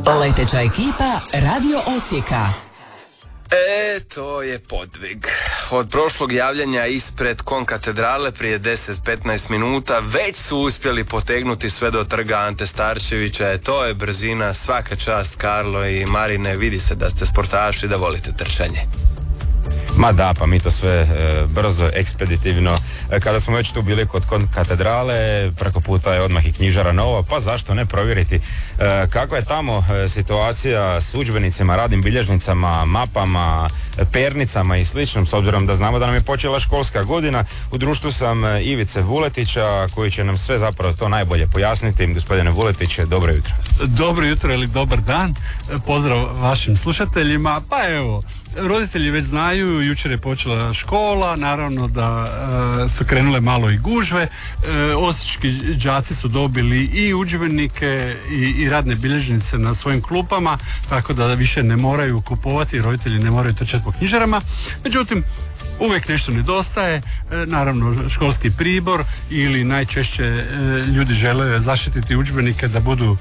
Leteća ekipa Radio Osijeka. To je podvig. Od prošlog javljanja ispred konkatedrale prije 10-15 minuta već su uspjeli potegnuti sve do trga Ante Starčevića. To je brzina, svaka čast Karlo i Marine, vidi se da ste sportaši, da volite trčanje. Ma da, pa mi to sve brzo, ekspeditivno. Kada smo već tu bili kod katedrale, preko puta je odmah i knjižara nova, pa zašto ne provjeriti kakva je tamo situacija s udžbenicima, radnim bilježnicama, mapama, pernicama i sličnom, s obzirom da znamo da nam je počela školska godina. U društvu sam Ivice Vuletića, koji će nam sve zapravo to najbolje pojasniti. Gospodine Vuletiće, dobro jutro. Dobro jutro ili dobar dan, pozdrav vašim slušateljima. Pa evo, roditelji već znaju, jučer je počela škola, naravno da su krenule malo i gužve. Osječki đaci su dobili i udžbenike i radne bilježnice na svojim klupama, tako da više ne moraju kupovati, roditelji ne moraju trčati po knjižarama. Međutim, uvijek nešto nedostaje, naravno školski pribor ili najčešće ljudi žele zaštititi udžbenike da budu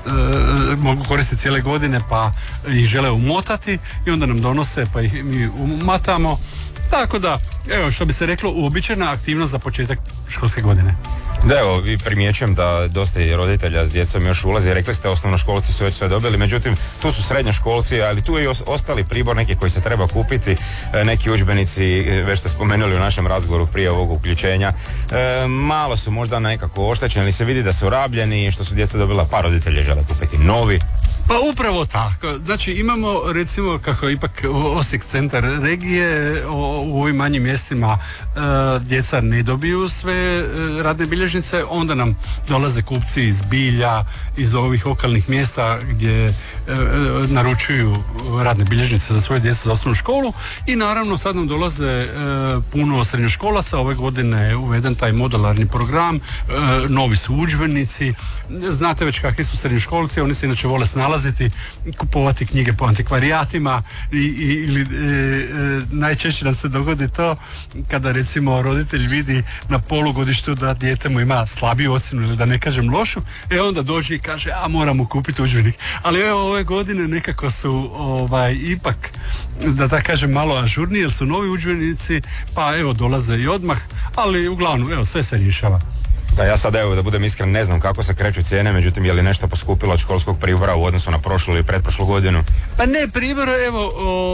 mogu koristiti cijele godine pa ih žele umotati i onda nam donose pa ih mi umatamo. Tako da, evo što bi se reklo, uobičajena aktivnost za početak školske godine. Da, evo, vi primjećujem da dosta i roditelja s djecom još ulazi. Rekli ste, osnovnoškolci su već sve dobili, međutim, tu su srednjoškolci, ali tu je i ostali pribor, neki koji se treba kupiti, neki udžbenici, već ste spomenuli u našem razgovoru prije ovog uključenja. Malo su možda nekako oštećeni, ali se vidi da su rabljeni, što su djeca dobila, pa roditelji žele kupiti novi. Pa upravo tako. Znači imamo recimo kako ipak Osijek centar regije, u ovim manjim mjestima djeca ne dobiju sve radne bilježnice, onda nam dolaze kupci iz Bilja, iz ovih okolnih mjesta gdje naručuju radne bilježnice za svoje djecu za osnovnu školu i naravno sad nam dolaze puno srednjoškolaca. Ove godine je uveden taj modularni program, novi su udžbenici, znate već kakvi su srednjoškolci, oni se inače vole snalaziti, kupovati knjige po antikvarijatima ili najčešće nam se dogodi to kada recimo roditelj vidi na polugodištu da dijete mu ima slabiju ocjenu ili da ne kažem lošu, onda dođe i kaže moramo kupiti udžbenik. Ali evo ove godine nekako su ipak da tako kažem malo ažurniji jer su novi udžbenici, pa evo dolaze i odmah, ali uglavnom evo sve se rješava. Da, ja sad evo da budem iskren ne znam kako se kreću cijene, međutim je li nešto poskupilo od školskog pribora u odnosu na prošlu ili pretprošlu godinu? Pa ne, pribor evo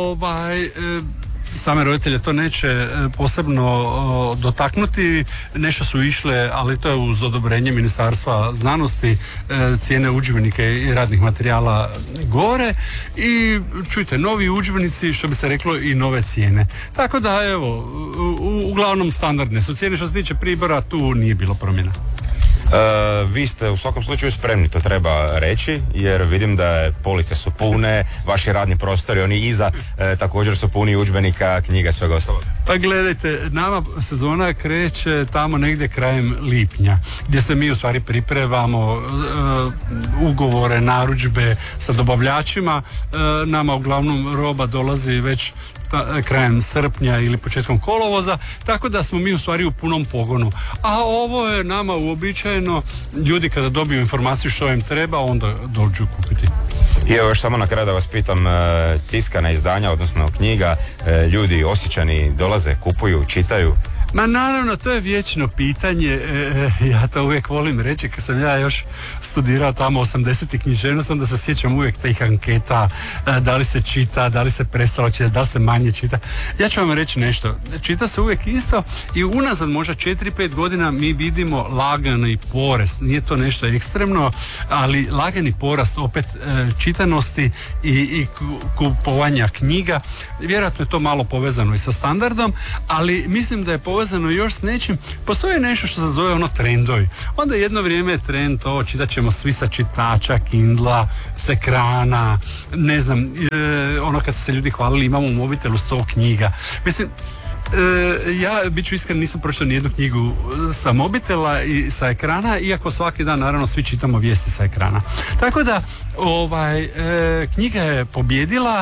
same roditelje to neće posebno dotaknuti, nešto su išle, ali to je uz odobrenje Ministarstva znanosti, cijene udžbenika i radnih materijala gore i čujte, novi udžbenici, što bi se reklo, i nove cijene. Tako da evo, uglavnom standardne su cijene. Što se tiče pribora, tu nije bilo promjena. Vi ste u svakom slučaju spremni, to treba reći, jer vidim da police su pune, vaši radni prostori, oni iza također su puni udžbenika, knjiga, svega ostalog. Pa gledajte, nama sezona kreće tamo negdje krajem lipnja, gdje se mi u stvari pripremamo ugovore, narudžbe sa dobavljačima. Nama uglavnom roba dolazi već krajem srpnja ili početkom kolovoza, tako da smo mi u stvari u punom pogonu. A ovo je nama uobičajeno, ljudi kada dobiju informaciju što im treba, onda dođu kupiti. I evo još samo na kraju da vas pitam, tiskana izdanja, odnosno knjiga, ljudi Osječani dolaze, kupuju, čitaju? Ma naravno, to je vječno pitanje, ja to uvijek volim reći, kad sam ja još studirao tamo 80. književnost, onda se sjećam uvijek tih anketa, da li se čita, da li se prestalo čitati, da li se manje čita. Ja ću vam reći nešto, čita se uvijek isto i unazad možda 4-5 godina mi vidimo lagani porast, nije to nešto ekstremno, ali lagani porast opet čitanosti i kupovanja knjiga. Vjerojatno je to malo povezano i sa standardom, ali mislim da je povezano još s nečim. Postoji nešto što se zove trendovi. Onda jedno vrijeme je trend to, čitat ćemo svi sa čitača, Kindla, s ekrana, ne znam, kad su se ljudi hvalili imamo u mobitelu 100 knjiga. Mislim, Ja, bit ću iskren, nisam pročitao nijednu knjigu sa mobitela i sa ekrana, iako svaki dan naravno svi čitamo vijesti sa ekrana. Tako da knjiga je pobjedila.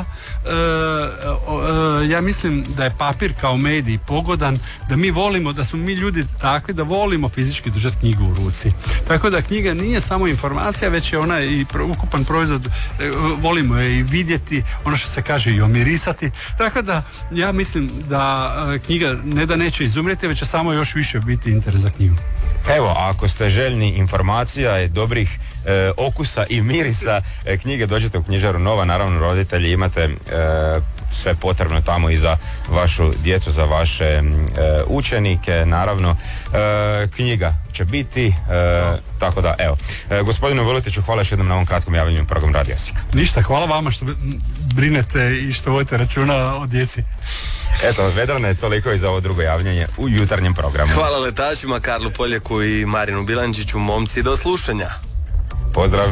Ja mislim da je papir kao medij pogodan, da mi volimo, da smo mi ljudi takvi da volimo fizički držati knjigu u ruci. Tako da knjiga nije samo informacija, već je ona i ukupan proizvod, volimo je i vidjeti, ono što se kaže i omirisati. Tako da ja mislim da knjiga ne da neće izumrijeti, već će samo još više biti interes za knjigu. Evo, ako ste željni informacija i dobrih okusa i mirisa knjige, dođete u knjižaru Nova, naravno roditelji imate sve potrebno tamo i za vašu djecu, za vaše učenike, naravno knjiga će biti, tako da evo. Gospodinu Vuletiću, hvala još jednom na ovom kratkom javljanju u program Radio Osijek. Ništa, hvala vama što brinete i što vodite računa o djeci. Eto, Vedrane, toliko i za ovo drugo javljanje u jutarnjem programu. Hvala letačima, Karlu Poljeku i Marinu Bilančiću, momci, do slušanja. Pozdrav.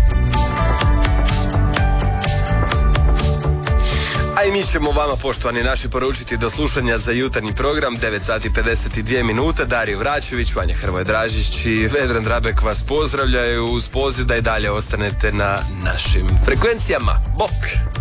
A i mi ćemo vama, poštovani naši, poručiti do slušanja za jutarnji program. 9 sati 52 minute. Dario Vraćević, Vanja Hrvoje Dražić i Vedran Drabek vas pozdravljaju uz poziv da i dalje ostanete na našim frekvencijama. Bok!